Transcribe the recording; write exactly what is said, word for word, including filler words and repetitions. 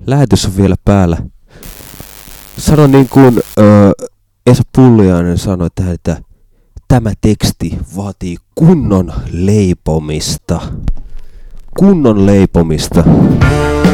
lähetys on vielä päällä. Sano niin kuin öö, Esa Pulliainen sanoi tähän, että tämä teksti vaatii kunnon leipomista. Kunnon leipomista.